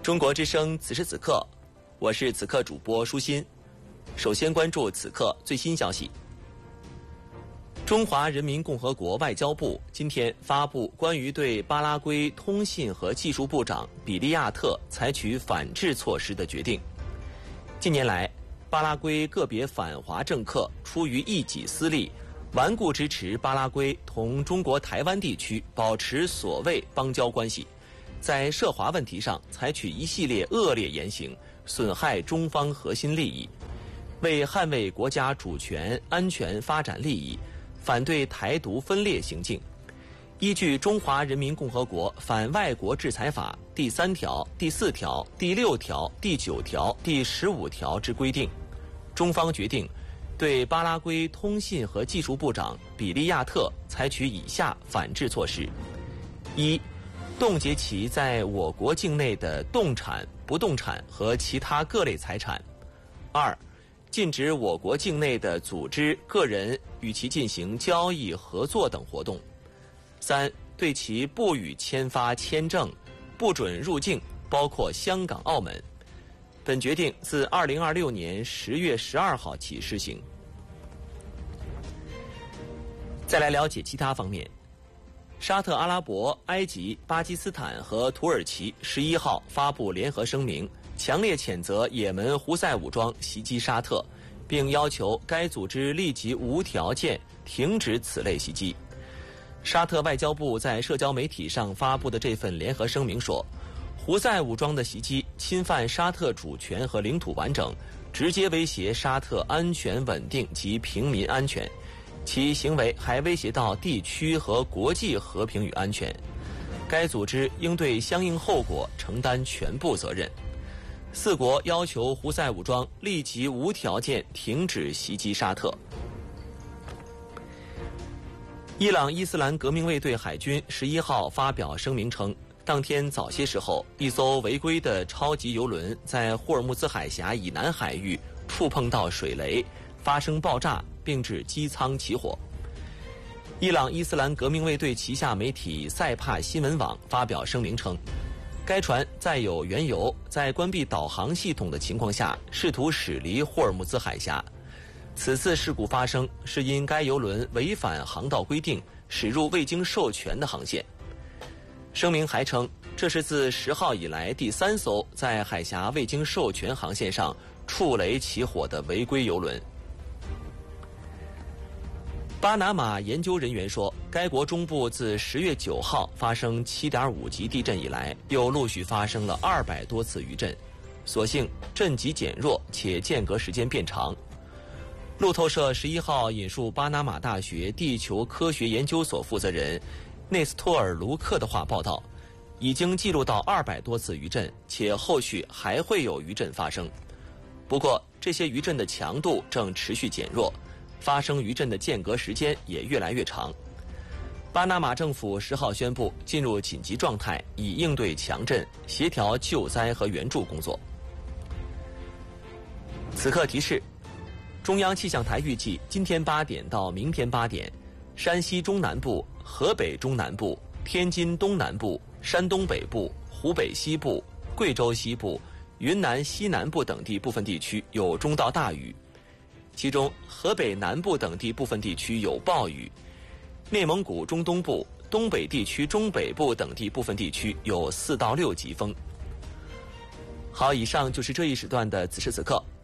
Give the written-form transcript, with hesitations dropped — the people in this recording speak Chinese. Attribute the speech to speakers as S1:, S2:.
S1: 中国之声此时此刻，我是此刻主播舒心。首先关注此刻最新消息。中华人民共和国外交部今天发布关于对巴拉圭通信和技术部长比利亚特采取反制措施的决定。近年来，巴拉圭个别反华政客出于一己私利，顽固支持巴拉圭同中国台湾地区保持所谓邦交关系，在涉华问题上采取一系列恶劣言行，损害中方核心利益。为捍卫国家主权、安全、发展利益，反对台独分裂行径，依据《中华人民共和国反外国制裁法》第3条、第4条、第6条、第9条、第15条之规定，中方决定对巴拉圭通信和技术部长比利亚特采取以下反制措施：一、冻结其在我国境内的动产、不动产和其他各类财产；二、禁止我国境内的组织、个人与其进行交易、合作等活动；三、对其不予签发签证，不准入境，包括香港、澳门。本决定自2026年10月12号起施行。再来了解其他方面。沙特阿拉伯、埃及、巴基斯坦和土耳其11号发布联合声明，强烈谴责也门胡塞武装袭击沙特，并要求该组织立即无条件停止此类袭击。沙特外交部在社交媒体上发布的这份联合声明说，胡塞武装的袭击侵犯沙特主权和领土完整，直接威胁沙特安全稳定及平民安全，其行为还威胁到地区和国际和平与安全。该组织应对相应后果承担全部责任。4国要求胡塞武装立即无条件停止袭击沙特。伊朗伊斯兰革命卫队海军11号发表声明称，当天早些时候，一艘违规的超级油轮在霍尔木兹海峡以南海域触碰到水雷，发生爆炸，并致机舱起火。伊朗伊斯兰革命卫队旗下媒体塞帕新闻网发表声明称，该船载有原油，在关闭导航系统的情况下试图驶离霍尔木兹海峡。此次事故发生是因该油轮违反航道规定，驶入未经授权的航线。声明还称，这是自10号以来第3艘在海峡未经授权航线上触雷起火的违规油轮。巴拿马研究人员说，该国中部自10月9号发生7.5级地震以来，又陆续发生了200多次余震，所幸震级减弱且间隔时间变长。路透社11号引述巴拿马大学地球科学研究所负责人内斯托尔卢克的话报道，已经记录到200多次余震，且后续还会有余震发生。不过，这些余震的强度正持续减弱，发生余震的间隔时间也越来越长。巴拿马政府10号宣布进入紧急状态，以应对强震，协调救灾和援助工作。此刻提示，中央气象台预计今天8点到明天8点，山西中南部、河北中南部、天津东南部、山东北部、湖北西部、贵州西部、云南西南部等地部分地区有中到大雨，其中河北南部等地部分地区有暴雨，内蒙古中东部、东北地区中北部等地部分地区有4到6级风。好，以上就是这一时段的此时此刻，